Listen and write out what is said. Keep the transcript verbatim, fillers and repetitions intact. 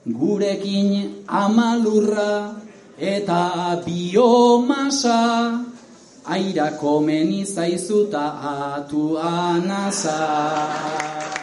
gurekin amalurra eta biomasa, aira komeni zaizuta atu anasa.